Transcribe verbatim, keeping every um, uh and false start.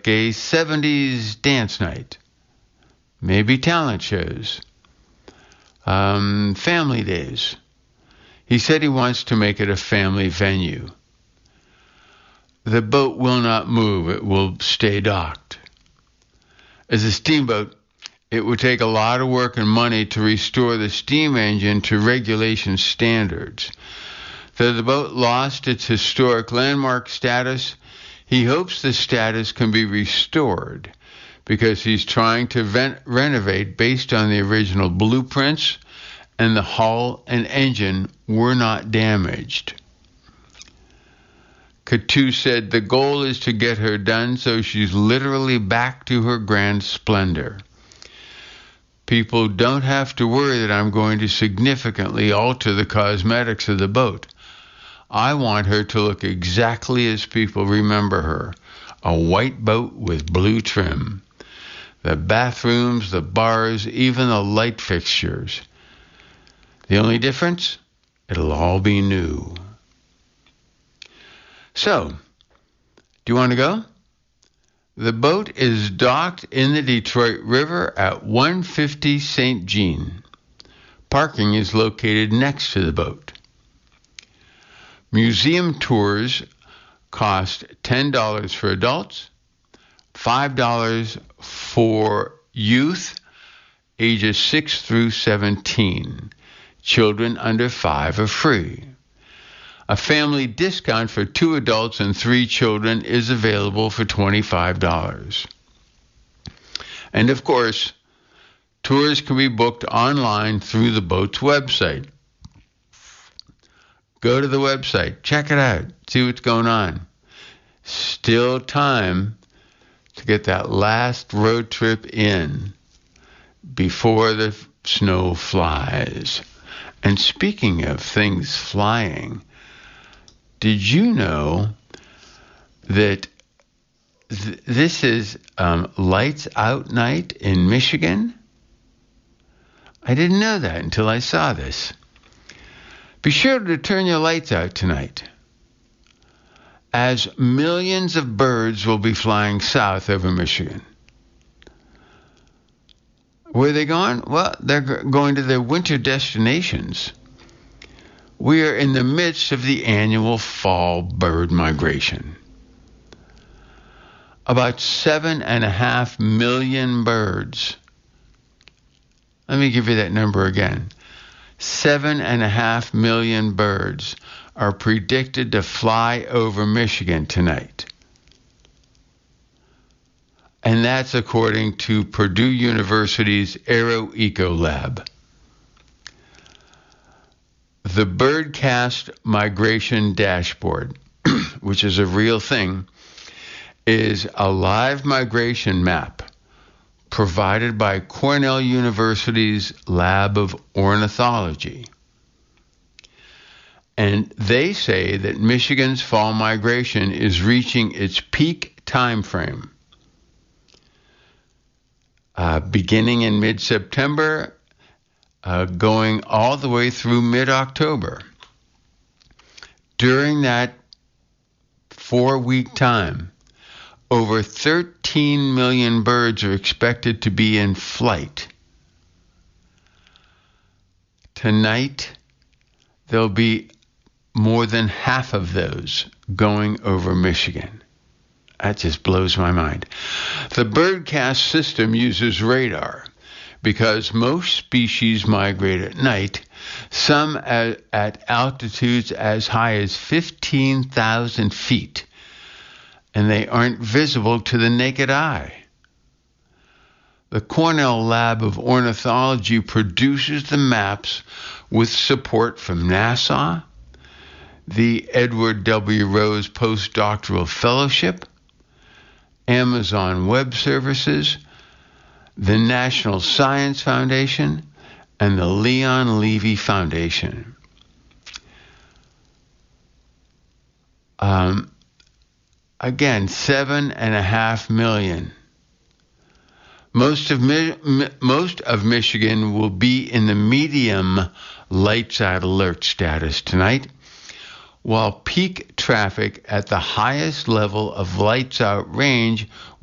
like a seventies dance night, maybe talent shows, um, family days. He said he wants to make it a family venue. The boat will not move. It will stay docked. As a steamboat, it would take a lot of work and money to restore the steam engine to regulation standards. Though the boat lost its historic landmark status, he hopes the status can be restored because he's trying to ven- renovate based on the original blueprints, and the hull and engine were not damaged. Katu said the goal is to get her done so she's literally back to her grand splendor. People don't have to worry that I'm going to significantly alter the cosmetics of the boat. I want her to look exactly as people remember her, a white boat with blue trim. The bathrooms, the bars, even the light fixtures. The only difference? It'll all be new. So, do you want to go? The boat is docked in the Detroit River at one fifty Saint Jean. Parking is located next to the boat. Museum tours cost ten dollars for adults, five dollars for youth ages six through seventeen. Children under five are free. A family discount for two adults and three children is available for twenty-five dollars. And of course, tours can be booked online through the boat's website. Go to the website, check it out, see what's going on. Still time to get that last road trip in before the snow flies. And speaking of things flying, did you know that th- this is um, Lights Out Night in Michigan? I didn't know that until I saw this. Be sure to turn your lights out tonight, as millions of birds will be flying south over Michigan. Where are they going? Well, they're g- going to their winter destinations. We are in the midst of the annual fall bird migration. About seven and a half million birds. Let me give you that number again. Seven and a half million birds are predicted to fly over Michigan tonight. And that's according to Purdue University's Aero Eco Lab. The Birdcast Migration Dashboard, which is a real thing, is a live migration map provided by Cornell University's Lab of Ornithology. And they say that Michigan's fall migration is reaching its peak time frame, uh, beginning in mid-September, Uh, going all the way through mid-October. During that four-week time, over thirteen million birds are expected to be in flight. Tonight, there'll be more than half of those going over Michigan. That just blows my mind. The Birdcast system uses radar, because most species migrate at night, some at, at altitudes as high as fifteen thousand feet, and they aren't visible to the naked eye. The Cornell Lab of Ornithology produces the maps with support from NASA, the Edward W. Rose Postdoctoral Fellowship, Amazon Web Services, the National Science Foundation, and the Leon Levy Foundation. Um, again, seven and a half million. Most of Mi- most of Michigan will be in the medium lights out alert status tonight, while peak traffic at the highest level of lights out range